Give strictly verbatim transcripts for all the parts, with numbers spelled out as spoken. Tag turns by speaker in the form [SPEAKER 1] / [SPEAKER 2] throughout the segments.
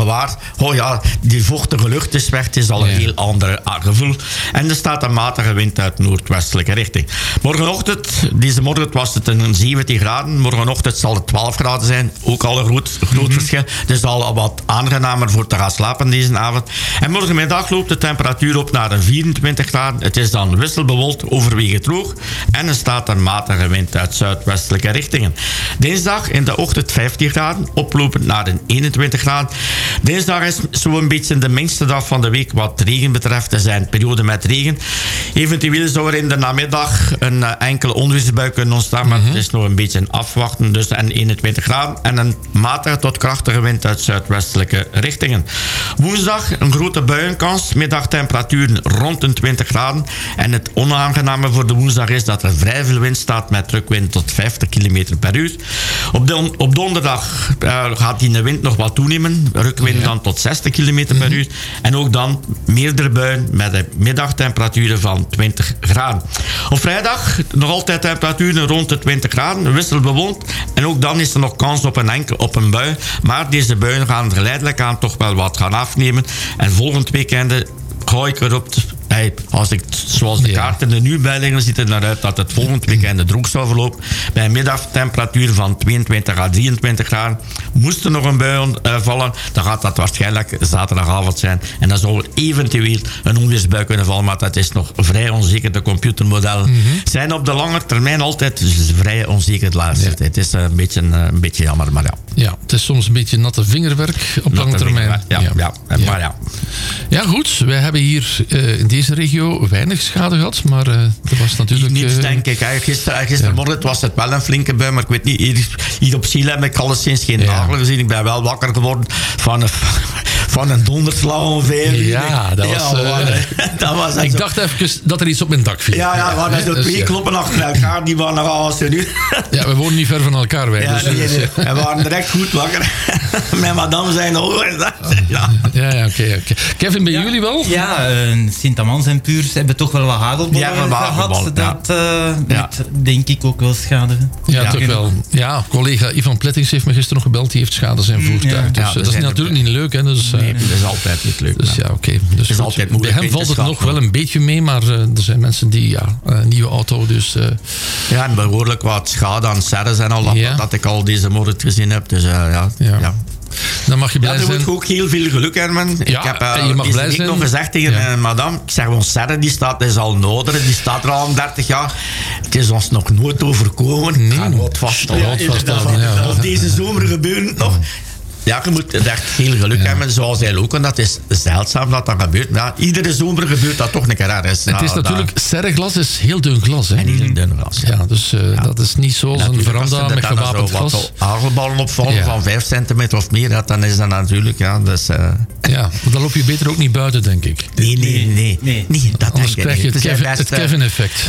[SPEAKER 1] waar. Oh ja, die vochtige lucht is weg. Het is al een
[SPEAKER 2] Ja.
[SPEAKER 1] heel ander gevoel. En er staat een matige wind uit noordwestelijke richting. Morgenochtend, deze morgen was het een zeventien graden. Morgenochtend zal het twaalf graden zijn. Ook al een groot, groot
[SPEAKER 2] Mm-hmm.
[SPEAKER 1] verschil. Het is al wat aangenamer voor te gaan slapen deze avond. En morgenmiddag loopt de temperatuur op naar een vierentwintig graden. Het is dan wisselbewolkt, overwegend droog. En er staat een matige wind uit zuidwestelijke richtingen. Dinsdag in de ochtend vijftien graden. Oplopend naar een eenentwintig graden. Dinsdag is zo'n beetje de minste dag van de week wat regen betreft. Er zijn perioden met regen. Eventueel zou er in de namiddag een uh, enkele onweersbui kunnen ontstaan. Maar
[SPEAKER 2] Mm-hmm.
[SPEAKER 1] het is nog een beetje afwachten. Dus en eenentwintig graden. En een matige tot krachtige wind uit zuidwestelijke richtingen. Woensdag een grote buienkans. Middagtemperaturen rond de twintig graden. En het onaangename voor de woensdag is dat er vrij veel wind staat met drukwind tot vijftig kilometer per uur. Op, de, op donderdag uh, gaat die wind nog wat toenemen. Rukwind
[SPEAKER 2] Ja.
[SPEAKER 1] dan tot zestig kilometer per uur. En ook dan meerdere buien met de middagtemperaturen van twintig graden. Op vrijdag nog altijd temperaturen rond de twintig graden. Wisselbewolkt. En ook dan is er nog kans op een enkel op een bui. Maar deze buien gaan geleidelijk aan toch wel wat gaan afnemen. En volgend weekend ga ik erop te, hey, als ik zoals de
[SPEAKER 2] Ja.
[SPEAKER 1] kaarten er nu bij liggen, ziet het naar uit dat het volgend weekend droog zou verlopen. Bij een middagtemperatuur van tweeëntwintig à drieëntwintig graden. Moest er nog een bui uh, vallen, dan gaat dat waarschijnlijk zaterdagavond zijn. En dan zou er eventueel een onweersbui kunnen vallen, maar dat is nog vrij onzeker. De computermodellen mm-hmm. zijn op de lange termijn altijd vrij onzeker de laatste
[SPEAKER 2] Ja.
[SPEAKER 1] tijd. Het is uh, een, beetje, uh, een beetje jammer, maar ja.
[SPEAKER 2] Ja, het is soms een beetje natte vingerwerk op lange termijn.
[SPEAKER 1] Ja, ja. Ja, ja. Maar ja.
[SPEAKER 2] Ja, goed. Wij hebben hier uh, in deze regio weinig schade gehad, maar uh, er was natuurlijk...
[SPEAKER 1] Niets,
[SPEAKER 2] uh,
[SPEAKER 1] denk ik. Hè. Gister, gistermorgen ja. was het wel een flinke bui, maar ik weet niet, hier, hier op Ziel heb ik alleszins geen
[SPEAKER 2] ja.
[SPEAKER 1] nagel gezien. Ik ben wel wakker geworden van een, van een donderslag ongeveer.
[SPEAKER 2] Ja, dat was...
[SPEAKER 1] Ja,
[SPEAKER 2] uh,
[SPEAKER 1] man, dat was
[SPEAKER 2] ik
[SPEAKER 1] zo.
[SPEAKER 2] dacht even dat er iets op mijn dak viel.
[SPEAKER 1] Ja, ja, maar dat zo
[SPEAKER 2] dus,
[SPEAKER 1] twee
[SPEAKER 2] ja.
[SPEAKER 1] kloppen achter elkaar, die waren nog als nu.
[SPEAKER 2] Ja, we wonen niet ver van elkaar, wij.
[SPEAKER 1] Ja,
[SPEAKER 2] dus,
[SPEAKER 1] nee,
[SPEAKER 2] dus,
[SPEAKER 1] nee.
[SPEAKER 2] ja.
[SPEAKER 1] We waren direct goed wakker. Met madame zijn ogen. Ja,
[SPEAKER 2] ja, ja oké. Okay, okay. Kevin, bij
[SPEAKER 3] ja,
[SPEAKER 2] jullie wel?
[SPEAKER 3] Ja, uh, Sint-Amans en Puurs hebben toch wel wat hagelbollen
[SPEAKER 1] ja,
[SPEAKER 3] gehad.
[SPEAKER 1] hagelbol,
[SPEAKER 3] dat uh,
[SPEAKER 1] ja.
[SPEAKER 3] met, denk ik, ook wel schade.
[SPEAKER 2] Ja,
[SPEAKER 1] ja,
[SPEAKER 2] toch wel. Ja, collega Ivan Plettings heeft me gisteren nog gebeld. Die heeft schade aan zijn voertuig.
[SPEAKER 3] Ja.
[SPEAKER 2] Dus
[SPEAKER 1] Ja,
[SPEAKER 2] uh, dat is
[SPEAKER 1] zijn
[SPEAKER 2] natuurlijk
[SPEAKER 1] er,
[SPEAKER 2] niet leuk. Hè, dus, uh,
[SPEAKER 1] nee, dat is altijd niet leuk.
[SPEAKER 2] Dus ja, oké. Okay. Dus
[SPEAKER 1] het is
[SPEAKER 2] goed,
[SPEAKER 1] altijd
[SPEAKER 2] bij hem valt het nog wel een beetje mee, maar uh, er zijn mensen die, ja, uh, nieuwe auto, dus... Uh,
[SPEAKER 1] ja, en behoorlijk wat schade aan serres en al dat,
[SPEAKER 2] ja.
[SPEAKER 1] dat ik al deze morgen gezien heb. Dus uh, ja,
[SPEAKER 2] ja.
[SPEAKER 1] ja.
[SPEAKER 2] Dan mag je blij
[SPEAKER 1] ja,
[SPEAKER 2] zijn.
[SPEAKER 1] Er moet ook heel veel geluk, Herman.
[SPEAKER 2] Ja,
[SPEAKER 1] ik heb uh,
[SPEAKER 2] en je mag
[SPEAKER 1] deze
[SPEAKER 2] blij
[SPEAKER 1] week
[SPEAKER 2] zijn.
[SPEAKER 1] nog gezegd tegen
[SPEAKER 2] Ja.
[SPEAKER 1] uh, madame, ik zeg, ons serre die staat, is al nodig, die staat er al om dertig jaar. Het is ons nog nooit overkomen.
[SPEAKER 2] Nee.
[SPEAKER 1] Ik ga nooit vasthouden.
[SPEAKER 2] Ja, nooit vasthouden, ja.
[SPEAKER 1] Of deze zomer gebeurt het nog. Ja, je moet echt heel geluk
[SPEAKER 2] Ja.
[SPEAKER 1] hebben, zoals hij ook. En dat is zeldzaam dat dat gebeurt. Maar ja, iedere zomer gebeurt dat toch een keer ergens.
[SPEAKER 2] Het is
[SPEAKER 1] nou,
[SPEAKER 2] natuurlijk, serreglas is heel dun glas. Hè?
[SPEAKER 1] En heel dun glas.
[SPEAKER 2] Ja, dus uh,
[SPEAKER 1] Ja.
[SPEAKER 2] dat is niet zoals een veranda met gewapend
[SPEAKER 1] Wat
[SPEAKER 2] glas.
[SPEAKER 1] hagelballen opvallen
[SPEAKER 2] Ja.
[SPEAKER 1] van vijf centimeter of meer, ja, dan is dat natuurlijk... Ja, dus, uh,
[SPEAKER 2] Ja, maar dan loop je beter ook niet buiten, denk ik.
[SPEAKER 1] nee, nee, nee.
[SPEAKER 3] Nee.
[SPEAKER 1] nee dat
[SPEAKER 2] Anders
[SPEAKER 1] denk ik
[SPEAKER 2] krijg je
[SPEAKER 1] niet.
[SPEAKER 2] het,
[SPEAKER 1] is
[SPEAKER 2] Kevin,
[SPEAKER 1] best,
[SPEAKER 2] het
[SPEAKER 1] uh,
[SPEAKER 2] Kevin-effect.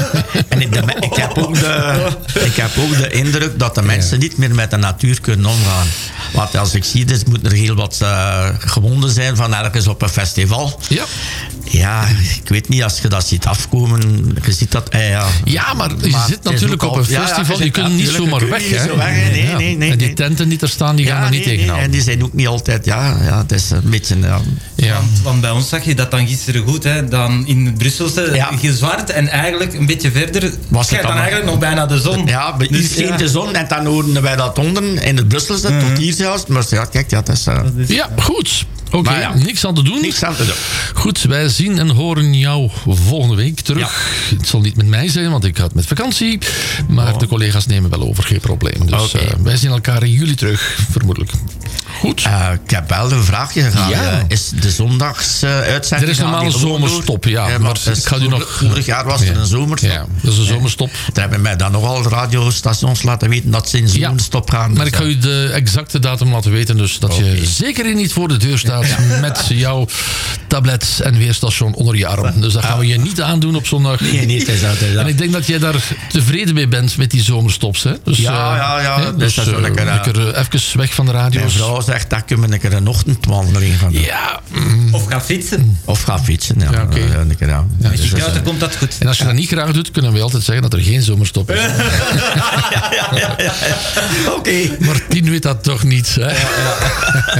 [SPEAKER 1] En ik, de, ik, heb ook de, ik heb ook de indruk dat de mensen
[SPEAKER 2] Ja.
[SPEAKER 1] niet meer met de natuur kunnen omgaan. Want als ik zie, dus moet er heel wat uh, gewonden zijn van ergens op een festival.
[SPEAKER 2] Ja.
[SPEAKER 1] Ja, ik weet niet, als je dat ziet afkomen, je ziet dat... Eh, ja.
[SPEAKER 2] Ja, maar je
[SPEAKER 1] Maar
[SPEAKER 2] zit
[SPEAKER 1] het is
[SPEAKER 2] natuurlijk
[SPEAKER 1] ook
[SPEAKER 2] op
[SPEAKER 1] al-
[SPEAKER 2] een
[SPEAKER 1] ja, ja,
[SPEAKER 2] festival.
[SPEAKER 1] je
[SPEAKER 2] je
[SPEAKER 1] zit
[SPEAKER 2] kunt niet
[SPEAKER 1] natuurlijk-
[SPEAKER 2] zomaar
[SPEAKER 1] je
[SPEAKER 2] weg.
[SPEAKER 1] kunt niet
[SPEAKER 2] Hè?
[SPEAKER 1] zo weg, hè. Nee,
[SPEAKER 2] Ja.
[SPEAKER 1] nee, nee,
[SPEAKER 2] en die
[SPEAKER 1] nee.
[SPEAKER 2] tenten die er staan, die gaan er niet
[SPEAKER 1] nee,
[SPEAKER 2] tegenhouden.
[SPEAKER 1] En die zijn ook niet altijd... Ja, ja het is een beetje... Ja.
[SPEAKER 2] Ja.
[SPEAKER 3] Want, want bij ons zag je dat dan gisteren goed, hè, dan in het Brusselse
[SPEAKER 1] Ja.
[SPEAKER 3] gezwart en eigenlijk een beetje verder
[SPEAKER 1] Was
[SPEAKER 3] schijnt
[SPEAKER 1] het
[SPEAKER 3] dan
[SPEAKER 1] dan
[SPEAKER 3] eigenlijk nog bijna de zon.
[SPEAKER 1] Ja, bij
[SPEAKER 3] Dus
[SPEAKER 1] hier scheen
[SPEAKER 3] ja.
[SPEAKER 1] de zon en dan hoorden wij dat onder in het Brusselse,
[SPEAKER 3] Mhm.
[SPEAKER 1] tot hier zelfs. Maar ja, kijk, ja, dat is uh,
[SPEAKER 2] Ja, goed. Oké,
[SPEAKER 1] Maar ja.
[SPEAKER 2] niks aan te doen.
[SPEAKER 1] niks aan te doen.
[SPEAKER 2] Goed, wij zien en horen jou volgende week terug. Het zal niet met mij zijn, want ik ga met vakantie. Maar
[SPEAKER 1] Oh.
[SPEAKER 2] de collega's nemen wel over, geen probleem. Dus
[SPEAKER 1] Oké.
[SPEAKER 2] uh, wij zien elkaar in juli terug, vermoedelijk. Goed.
[SPEAKER 1] Uh, ik heb wel een vraagje gegaan.
[SPEAKER 2] Ja.
[SPEAKER 1] Uh, is de zondags uh, uitzending...
[SPEAKER 2] Er is normaal
[SPEAKER 1] gaan
[SPEAKER 2] een
[SPEAKER 1] die gewoon door?
[SPEAKER 2] zomerstop, ja,
[SPEAKER 1] Ja,
[SPEAKER 2] maar
[SPEAKER 1] het is
[SPEAKER 2] ik ga u nog-
[SPEAKER 1] vorig- Vorig jaar was er
[SPEAKER 2] Ja.
[SPEAKER 1] een zomerstop.
[SPEAKER 2] Ja, dat is een zomerstop.
[SPEAKER 1] Er hebben mij dan nogal radiostations laten weten dat ze in
[SPEAKER 2] Ja.
[SPEAKER 1] zomerstop gaan.
[SPEAKER 2] Maar
[SPEAKER 1] Dus,
[SPEAKER 2] ik ga u de exacte datum laten weten, dus dat je
[SPEAKER 1] Oké.
[SPEAKER 2] zeker niet voor de deur staat met jouw tablet en weerstation onder je arm. Dus dat gaan we je niet aandoen op zondag.
[SPEAKER 1] Nee, nee, het is dat. het is dat.
[SPEAKER 2] En ik denk dat jij daar tevreden mee bent met die zomerstops. Hè? Dus,
[SPEAKER 1] Ja,
[SPEAKER 2] eh,
[SPEAKER 1] ja, ja,
[SPEAKER 2] hè,
[SPEAKER 1] dus
[SPEAKER 2] Dus,
[SPEAKER 1] dat is wel
[SPEAKER 2] eh,
[SPEAKER 1] lekker, eh,
[SPEAKER 2] lekker eh, even weg van de
[SPEAKER 1] Mijn
[SPEAKER 2] radio's.
[SPEAKER 1] vrouw zegt dat ik een keer een ochtendwandeling gaan doen.
[SPEAKER 2] Ja, mm,
[SPEAKER 3] Of gaan fietsen.
[SPEAKER 1] Of gaan fietsen. Ja,
[SPEAKER 2] Ja, oké.
[SPEAKER 1] ja, een keer, ja.
[SPEAKER 2] Ja,
[SPEAKER 1] Dus
[SPEAKER 2] dus
[SPEAKER 1] dat
[SPEAKER 3] Ja,
[SPEAKER 1] is,
[SPEAKER 3] dan
[SPEAKER 1] uh,
[SPEAKER 3] komt dat goed.
[SPEAKER 2] en als je dat niet graag doet, kunnen we altijd zeggen dat er geen zomerstop is.
[SPEAKER 1] Oké.
[SPEAKER 2] Maar Tien weet dat toch niet. Hè?